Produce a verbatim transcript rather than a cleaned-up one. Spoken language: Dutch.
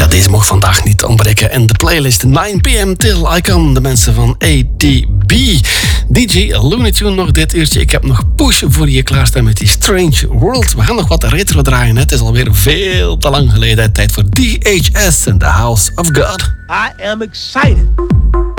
Ja, deze mocht vandaag niet ontbreken in de playlist nine p m till I come. De mensen van A T B. D J Looney Tune nog dit uurtje. Ik heb nog Push voor je klaarstaan met die Strange World. We gaan nog wat retro draaien. Het is alweer veel te lang geleden. Tijd voor D H S in the House of God. I am excited